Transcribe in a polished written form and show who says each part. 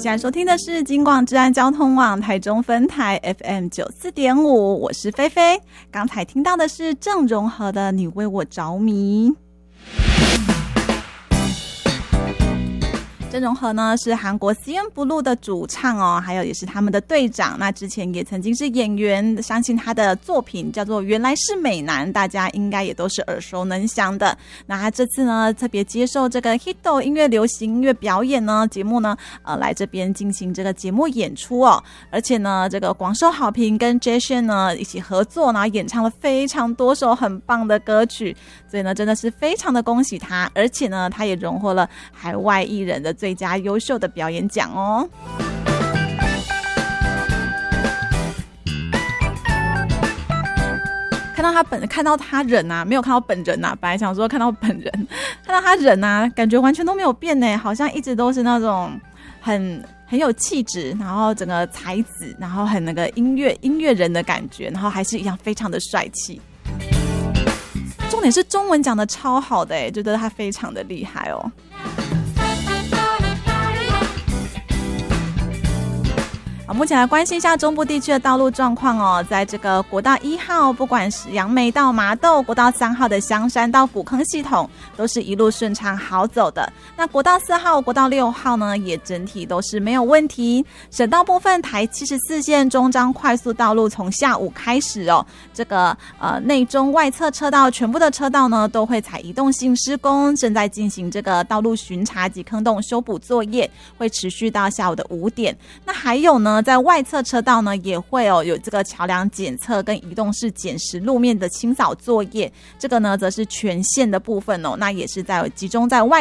Speaker 1: 现在收听的是金广治安交通网台中分台 FM94.5， 我是菲菲。刚才听到的是郑容和的《你为我着迷》。郑容和呢是韩国 CNBLUE 的主唱哦，还有也是他们的队长。那之前也曾经是演员，相信他的作品叫做《原来是美男》，大家应该也都是耳熟能详的。那他这次呢特别接受这个 Hito 音乐流行音乐表演呢节目呢，来这边进行这个节目演出哦。而且呢这个广受好评，跟 Jason 呢一起合作，然后演唱了非常多首很棒的歌曲，所以呢真的是非常的恭喜他。而且呢他也荣获了海外艺人的最佳优秀的表演奖哦。看到他人啊，没有看到本人啊，本来想说看到本人，看到他人啊，感觉完全都没有变呢，好像一直都是那种很有气质，然后整个才子，然后很那个音乐人的感觉，然后还是一样非常的帅气。重点是中文讲的超好的觉得他非常的厉害哦。目前来关心一下中部地区的道路状况哦，在这个国道1号，不管是杨梅到麻豆，国道3号的香山到古坑系统，都是一路顺畅好走的。那国道4号、国道6号呢，也整体都是没有问题。省道部分，台74线中彰快速道路从下午开始哦，这个内中外侧车道全部的车道呢，都会采移动性施工，正在进行这个道路巡查及坑洞修补作业，会持续到下午的5点。那还有呢，在外侧车道呢也会有这个桥梁检测跟移动式捡拾路面的清扫作业，这个呢则是全线的部分哦，那也是集中在外